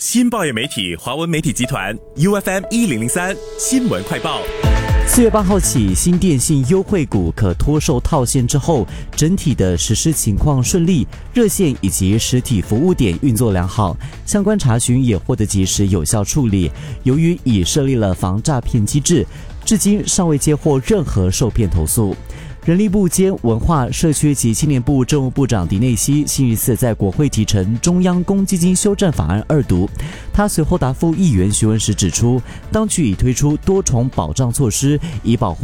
新报业媒体华文媒体集团 UFM1003 新闻快报。 4月8号起，新电信优惠股可脱售套现之后，整体的实施情况顺利，热线以及实体服务点运作良好，相关查询也获得及时有效处理。由于已设立了防诈骗机制，至今尚未接获任何受骗投诉。人力部兼文化、社区及青年部政务部长狄内西星期四在国会提呈中央公积金修正法案2读。他随后答复议员询问时指出，当局已推出多重保障措施，以保护